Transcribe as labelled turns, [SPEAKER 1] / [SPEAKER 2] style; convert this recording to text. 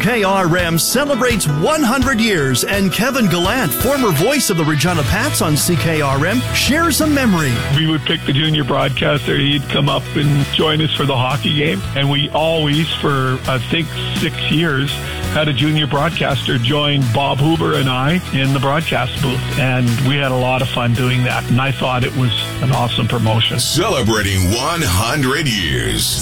[SPEAKER 1] CKRM celebrates 100 years, and Kevin Gallant, former voice of the Regina Pats on CKRM, shares a memory.
[SPEAKER 2] We would pick the junior broadcaster. He'd come up and join us for the hockey game. And we always, for I think 6 years, had a junior broadcaster join Bob Huber and I in the broadcast booth. And we had a lot of fun doing that. And I thought it was an awesome promotion.
[SPEAKER 3] Celebrating 100 years.